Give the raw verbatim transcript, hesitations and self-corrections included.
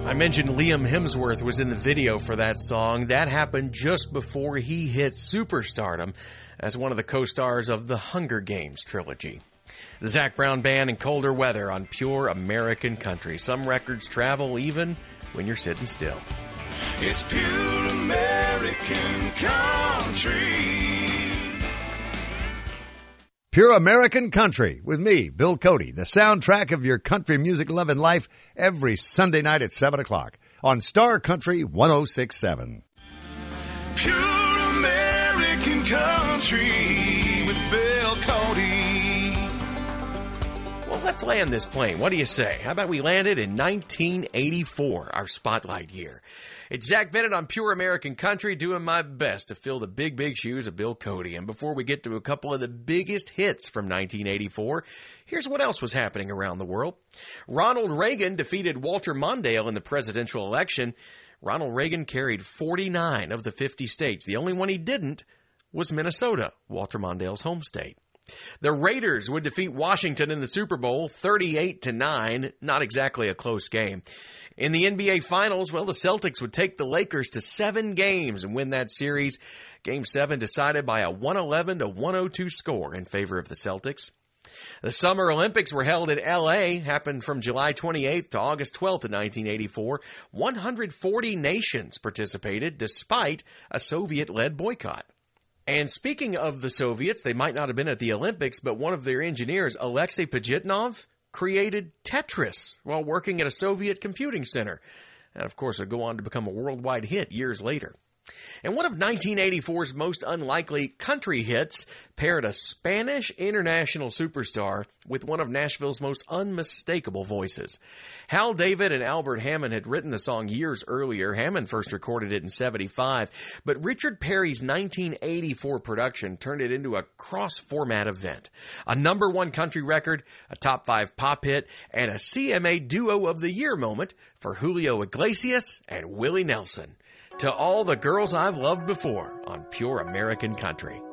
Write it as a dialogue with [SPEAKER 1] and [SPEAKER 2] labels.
[SPEAKER 1] I mentioned Liam Hemsworth was in the video for that song. That happened just before he hit superstardom as one of the co-stars of the Hunger Games trilogy. The Zac Brown Band and Colder Weather on Pure American Country. Some records travel even when you're sitting still.
[SPEAKER 2] It's Pure American Country.
[SPEAKER 3] Pure American Country with me, Bill Cody, the soundtrack of your country music loving life every Sunday night at seven o'clock on Star Country one oh six point seven.
[SPEAKER 2] Pure American Country with Bill Cody.
[SPEAKER 1] Well, let's land this plane. What do you say? How about we land it in nineteen eighty-four, our spotlight year? It's Zach Bennett on Pure American Country, doing my best to fill the big, big shoes of Bill Cody. And before we get to a couple of the biggest hits from nineteen eighty-four, here's what else was happening around the world. Ronald Reagan defeated Walter Mondale in the presidential election. Ronald Reagan carried forty-nine of the fifty states. The only one he didn't was Minnesota, Walter Mondale's home state. The Raiders would defeat Washington in the Super Bowl thirty-eight to nine, not exactly a close game. In the N B A Finals, well, the Celtics would take the Lakers to seven games and win that series. Game seven decided by a one eleven to one oh two score in favor of the Celtics. The Summer Olympics were held in L A, happened from July twenty-eighth to August twelfth of nineteen eighty-four. one hundred forty nations participated despite a Soviet-led boycott. And speaking of the Soviets, they might not have been at the Olympics, but one of their engineers, Alexei Pajitnov, created Tetris while working at a Soviet computing center. And of course, it would go on to become a worldwide hit years later. And one of nineteen eighty-four's most unlikely country hits paired a Spanish international superstar with one of Nashville's most unmistakable voices. Hal David and Albert Hammond had written the song years earlier. Hammond first recorded it in seventy-five, but Richard Perry's nineteen eighty-four production turned it into a cross-format event. A number one country record, a top five pop hit, and a C M A Duo of the Year moment for Julio Iglesias and Willie Nelson. To all the girls I've loved before on Pure American Country.